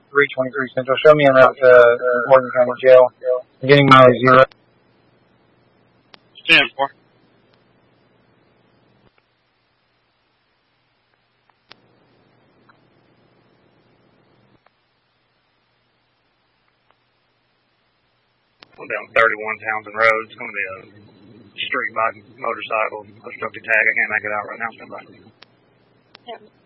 323 Central. Show me en route to Morgan County Jail. Beginning mileage 0. 10-4. Down 31 Townsend Road. It's going to be a street bike, motorcycle, obstructed tag. I can't make it out right now. Stand by. Yeah.